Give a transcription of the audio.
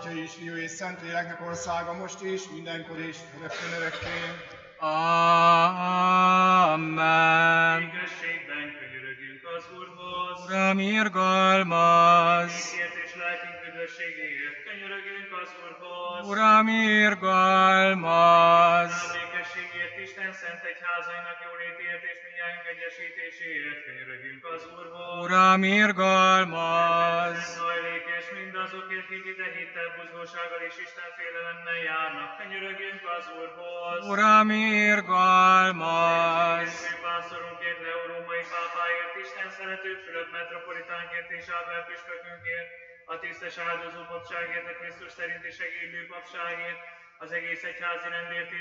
Atya és Fiú és Szentléleknek országa most is, mindenkor is, örökkön örökké. Amen. Ékességben könyörögjünk az Úrhoz. Uram, irgalmaz! Énkért és lelkünk üdvösségéért könyörögjünk az Úrhoz. Uram, irgalmaz! Békességért, Isten szent egyházainak jólétért és mindnyájunk egyesítéséért könyörögjünk az Úrhoz. Uram, irgalmaz! Szent hajlék és mindazokért, akik ide hittel, buzgósággal és Isten félelemmel járnak, könyörögjünk az Úrhoz. Uram, irgalmaz! Főpásztorunkért, Leó római pápáért, Isten szerető Fülöp metropolitánkért és Ábel püspökünkért, a tisztes áldozó papságért, a Krisztus szerinti segélylő papságért, az egész egyházi rendért